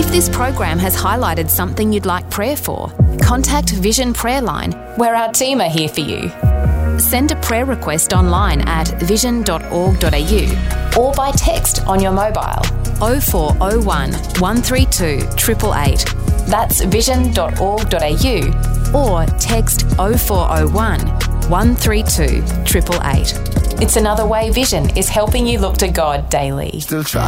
If this program has highlighted something you'd like prayer for, contact Vision Prayer Line, where our team are here for you. Send a prayer request online at vision.org.au or by text on your mobile 0401 132 888. That's vision.org.au or text 0401 132 888. It's another way Vision is helping you look to God daily. Still try.